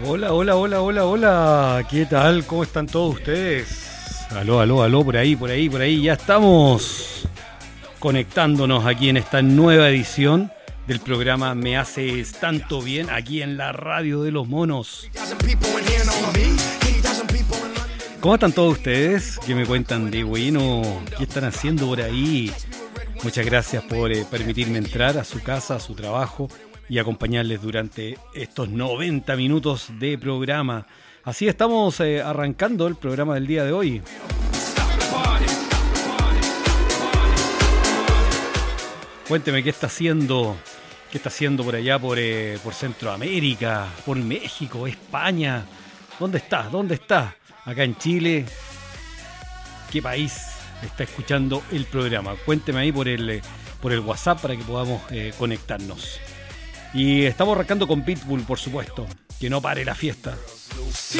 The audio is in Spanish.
Hola, hola, hola, hola, hola. ¿Qué tal? ¿Cómo están todos ustedes? Aló, aló, aló, por ahí. Ya estamos conectándonos aquí en esta nueva edición del programa Me Haces Tanto Bien, aquí en la Radio de los Monos. ¿Cómo están todos ustedes? ¿Qué me cuentan de bueno? ¿Qué están haciendo por ahí? Muchas gracias por permitirme entrar a su casa, a su trabajo y acompañarles durante estos 90 minutos de programa. Así estamos arrancando el programa del día de hoy. Cuénteme qué está haciendo por allá, por Centroamérica, por México, España. ¿Dónde está? Acá en Chile. ¿Qué país está escuchando el programa? Cuénteme ahí por el WhatsApp para que podamos conectarnos. Y estamos arrancando con Pitbull, por supuesto. Que no pare la fiesta.